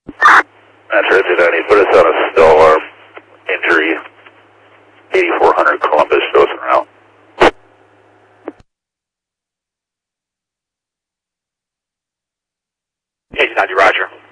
That's right, Danny. Put us on a stall arm. Injury 8400 Columbus, show us around. Hey, 90, Roger.